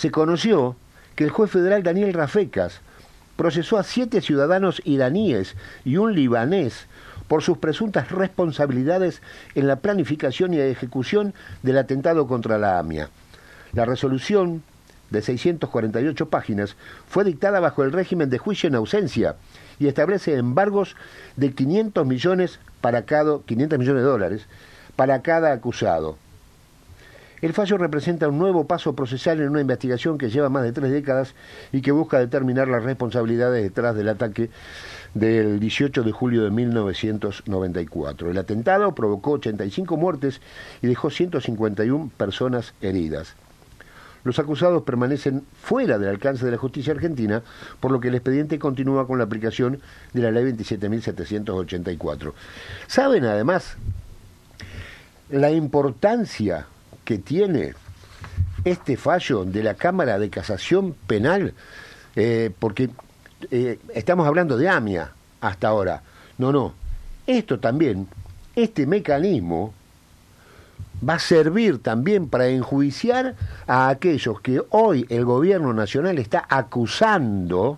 se conoció que el juez federal Daniel Rafecas procesó a 7 ciudadanos iraníes y un libanés por sus presuntas responsabilidades en la planificación y ejecución del atentado contra la AMIA. La resolución, de 648 páginas, fue dictada bajo el régimen de juicio en ausencia y establece embargos de 500 millones de dólares para cada acusado. El fallo representa un nuevo paso procesal en una investigación que lleva más de 3 décadas y que busca determinar las responsabilidades detrás del ataque del 18 de julio de 1994. El atentado provocó 85 muertes y dejó 151 personas heridas. Los acusados permanecen fuera del alcance de la justicia argentina, por lo que el expediente continúa con la aplicación de la ley 27.784. ¿Saben además la importancia que tiene este fallo de la Cámara de Casación Penal? Porque estamos hablando de AMIA hasta ahora. No. Esto también, este mecanismo va a servir también para enjuiciar a aquellos que hoy el gobierno nacional está acusando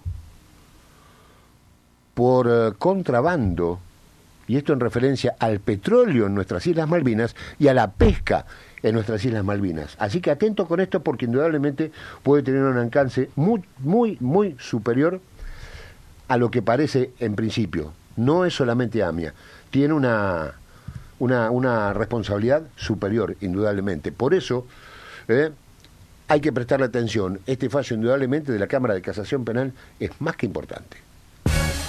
por contrabando, y esto en referencia al petróleo en nuestras Islas Malvinas y a la pesca en nuestras Islas Malvinas. Así que atento con esto, porque indudablemente puede tener un alcance muy superior a lo que parece en principio. No es solamente AMIA, tiene una responsabilidad superior, indudablemente. Por eso hay que prestarle atención. Este fallo, indudablemente, de la Cámara de Casación Penal es más que importante.